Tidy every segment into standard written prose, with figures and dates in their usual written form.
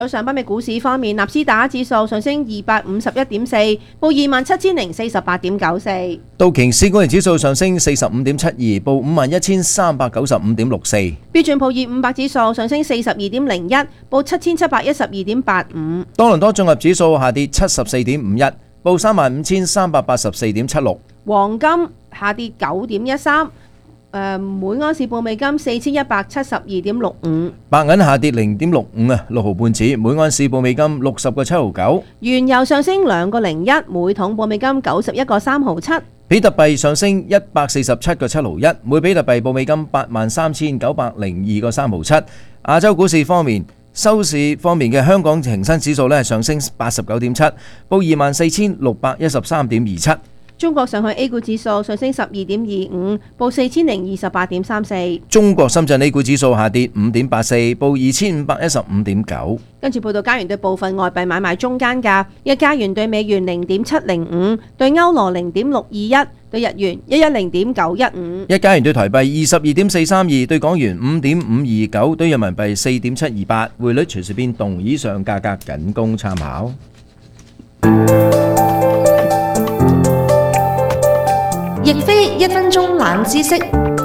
上北美股市方面，納斯達克指數上升251.4，報27,048.94； 道瓊斯工業指數上升45.72，報51,395.64； 標準普爾500指數上升42.01，報7,712.85； 多倫多綜合指數下跌74.51，報35,384.76； 黃金下跌9.13。每安士報美金4172.65， 白銀下跌0.656毫半子，每安士報美金60個7毫9。 原油上升2個01，每桶報美金91個3毫7。 比特幣上升147個7毫1，每比特幣報美金83,902個3毫7。亞洲股市方面，收市方面嘅香港恒生指數咧上升89.7，報24,613.27。 中國上海 A 股指數上升12.25，報4028.34。 中國深圳 A 股指數下跌5.84，報2515.9。 跟住報道加元對部分外幣買賣中間價：一加元對美元0.705，對歐羅0.621，對日元110.915。 一加元對台幣22.432，對港元5.529，對人民幣4.728。匯率隨時變動，以上價格僅供參考。 亦非1分鐘冷知識。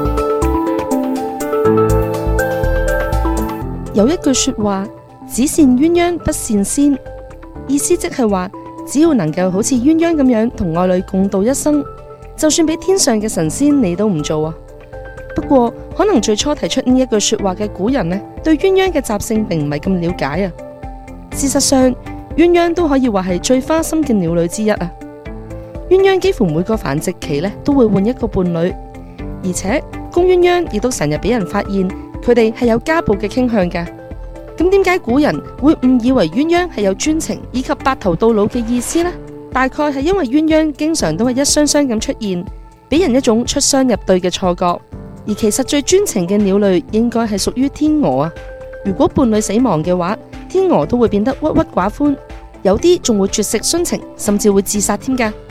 有一句說話，只善鴛鴦不善仙，意思即係話，只要能夠好似鴛鴦咁樣同愛侶共度一生，就算俾天上嘅神仙你都唔做啊。不過可能最初提出呢一句說話嘅古人呢，對鴛鴦嘅習性並唔係咁了解啊。事實上，鴛鴦都可以話係最花心嘅鳥類之一啊。鴛鴦幾乎每個繁殖期都會換一個伴侶，而且公鴛鴦亦都成日俾人發現佢哋係有家暴嘅傾向㗎。咁點解古人會誤以為鴛鴦係有專情以及白頭到老嘅意思呢？大概係因為鴛鴦經常都係一雙雙咁出現，俾人一種出雙入對嘅錯覺。而其實最專情嘅鳥類應該係屬於天鵝啊。如果伴侶死亡嘅話，天鵝都會變得鬱鬱寡歡，有啲仲會絕食殉情，甚至會自殺添㗎。